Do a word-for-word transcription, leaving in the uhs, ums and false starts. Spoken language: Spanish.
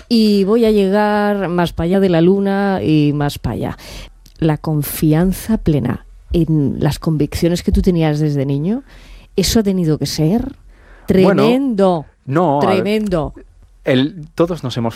y voy a llegar más para allá de la luna y más para allá. La confianza plena en las convicciones que tú tenías desde niño, eso ha tenido que ser tremendo. Bueno, no, tremendo. El, todos nos hemos